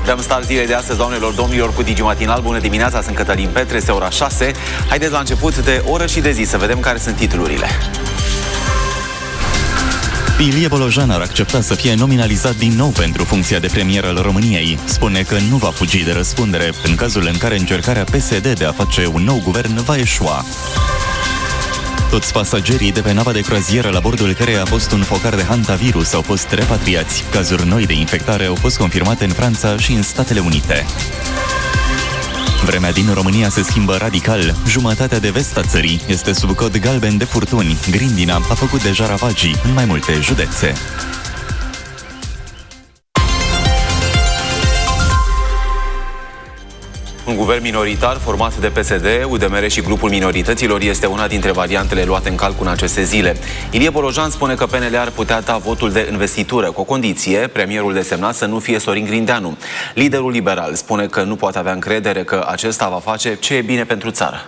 Dăm start zilei de astăzi, doamnelor, domnilor, cu Digi Matinal. Bună dimineața, sunt Cătălin Petre, este ora 6. Haideți la început de oră și de zi să vedem care sunt titlurile. Ilie Bolojan ar accepta să fie nominalizat din nou pentru funcția de premier al României. Spune că nu va fugi de răspundere în cazul în care încercarea PSD de a face un nou guvern va eșua. Toți pasagerii de pe nava de croazieră la bordul căreia a fost un focar de hantavirus au fost repatriați. Cazuri noi de infectare au fost confirmate în Franța și în Statele Unite. Vremea din România se schimbă radical. Jumătatea de vest a țării este sub cod galben de furtuni. Grindina a făcut deja ravagii în mai multe județe. Un guvern minoritar format de PSD, UDMR și grupul minorităților este una dintre variantele luate în calcul în aceste zile. Ilie Bolojan spune că PNL ar putea da votul de investitură, cu o condiție, premierul desemnat să nu fie Sorin Grindeanu. Liderul liberal spune că nu poate avea încredere că acesta va face ce e bine pentru țară.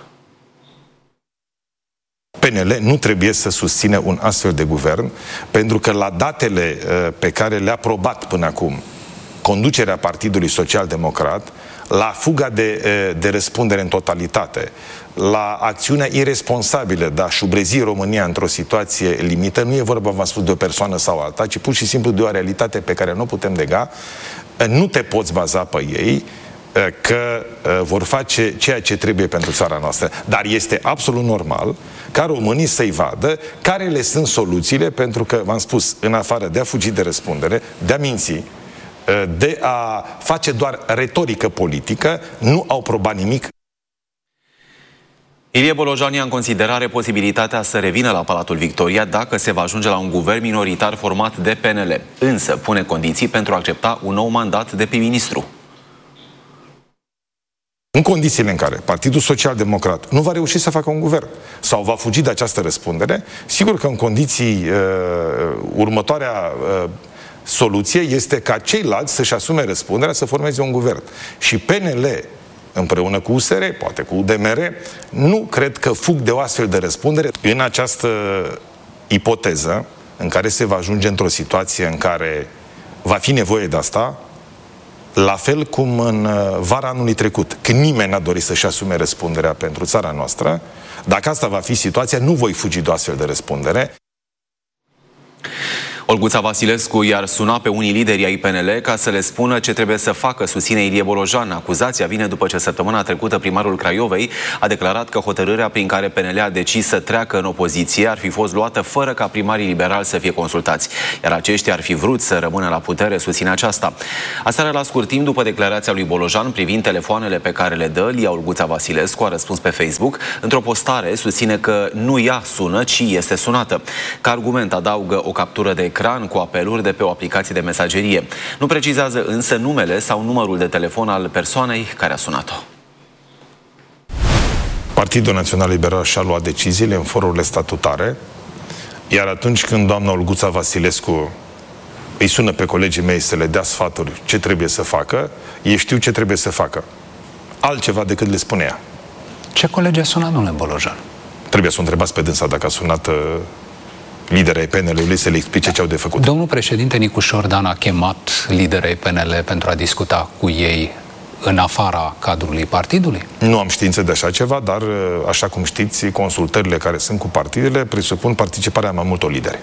PNL nu trebuie să susțină un astfel de guvern, pentru că la datele pe care le-a probat până acum conducerea Partidului Social-Democrat, la fuga de răspundere în totalitate, la acțiunea irresponsabilă de a șubrezi România într-o situație limită, nu e vorba, v-am spus, de o persoană sau alta, ci pur și simplu de o realitate pe care nu o putem nega. Nu te poți baza pe ei că vor face ceea ce trebuie pentru țara noastră. Dar este absolut normal ca românii să-i vadă care le sunt soluțiile, pentru că, v-am spus, în afară de a fugi de răspundere, de a minți, de a face doar retorică politică, nu au probat nimic. Ilie Bolojan ia în considerare posibilitatea să revină la Palatul Victoria dacă se va ajunge la un guvern minoritar format de PNL. Însă pune condiții pentru a accepta un nou mandat de prim-ministru. În condițiile în care Partidul Social-Democrat nu va reuși să facă un guvern sau va fugi de această răspundere, sigur că în condiții următoarea soluție este ca ceilalți să-și asume răspunderea să formeze un guvern. Și PNL, împreună cu USR, poate cu UDMR, nu cred că fug de o astfel de răspundere. În această ipoteză, în care se va ajunge într-o situație în care va fi nevoie de asta, la fel cum în vara anului trecut, când nimeni n-a dorit să-și asume răspunderea pentru țara noastră, dacă asta va fi situația, nu voi fugi de o astfel de răspundere. Olguța Vasilescu i-ar suna pe unii lideri ai PNL ca să le spună ce trebuie să facă, susține Ilie Bolojan. Acuzația vine după ce săptămâna trecută primarul Craiovei a declarat că hotărârea prin care PNL a decis să treacă în opoziție ar fi fost luată fără ca primarii liberali să fie consultați, iar aceștia ar fi vrut să rămână la putere, susține aceasta. Aseară, la scurt timp după declarația lui Bolojan privind telefoanele pe care le dă, Lia Olguța Vasilescu a răspuns pe Facebook. Într-o postare susține că nu ea sună, ci este sunată. Ca argument adaugă o captură de ecran cu apeluri de pe o aplicație de mesagerie. Nu precizează însă numele sau numărul de telefon al persoanei care a sunat-o. Partidul Național Liberal și-a luat deciziile în forurile statutare, iar atunci când doamna Olguța Vasilescu îi sună pe colegii mei să le dea sfaturi ce trebuie să facă, ei știu ce trebuie să facă. Altceva decât le spune ea. Ce colegi a sunat, domnule Bolojan? Trebuie să o întrebați pe dânsa dacă a sunat liderii PNL-ului să le explice ce au de făcut. Domnul președinte Nicușor Dan a chemat liderii PNL pentru a discuta cu ei în afara cadrului partidului? Nu am știință de așa ceva, dar, așa cum știți, consultările care sunt cu partidele presupun participarea mai multor lideri.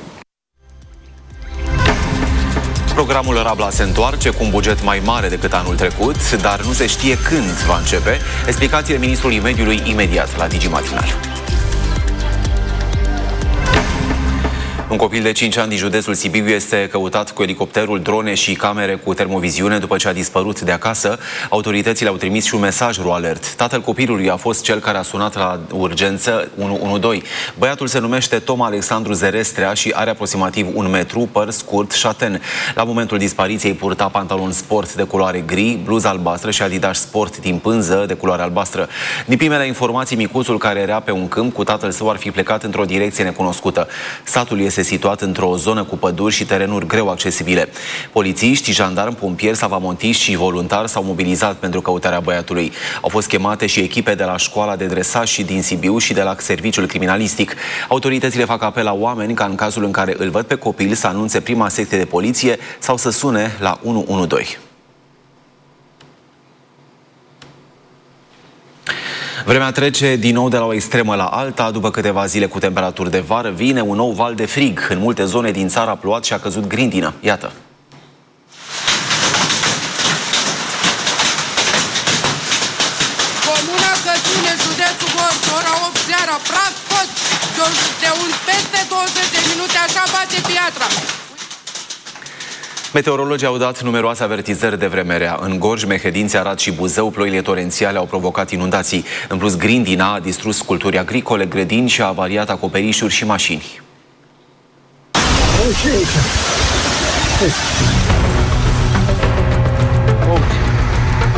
Programul Rabla se întoarce cu un buget mai mare decât anul trecut, dar nu se știe când va începe. Explicațiile ministrului mediului imediat la Digi Matinal. Un copil de 5 ani din județul Sibiu este căutat cu elicopterul, drone și camere cu termoviziune după ce a dispărut de acasă. Autoritățile au trimis și un mesaj RoAlert. Tatăl copilului a fost cel care a sunat la urgență 112. Băiatul se numește Toma Alexandru Zerestrea și are aproximativ 1 metru, păr scurt, șaten. La momentul dispariției purta pantalon sport de culoare gri, bluză albastră și adidas sport din pânză de culoare albastră. Din primele informații, micuțul care era pe un câmp cu tatăl său ar fi plecat într-o direcție necunoscută. Satul este situat într-o zonă cu păduri și terenuri greu accesibile. Polițiști, jandarmi, pompieri, salvamontiști și voluntari s-au mobilizat pentru căutarea băiatului. Au fost chemate și echipe de la școala de dresaj și din Sibiu și de la serviciul criminalistic. Autoritățile fac apel la oameni ca în cazul în care îl văd pe copil să anunțe prima secție de poliție sau să sune la 112. Vremea trece din nou de la o extremă la alta. După câteva zile cu temperaturi de vară, vine un nou val de frig. În multe zone din țară a plouat și a căzut grindină. Iată. Comuna Cățune, județul Gorj, ora 8 seara, praf fost. De peste 20 de minute, așa bate piatra. Meteorologii au dat numeroase avertizări de vreme rea. În Gorj, Mehedinți, Arad și Buzău, ploile torențiale au provocat inundații. În plus, grindina a distrus culturi agricole, grădini și a avariat acoperișuri și mașini.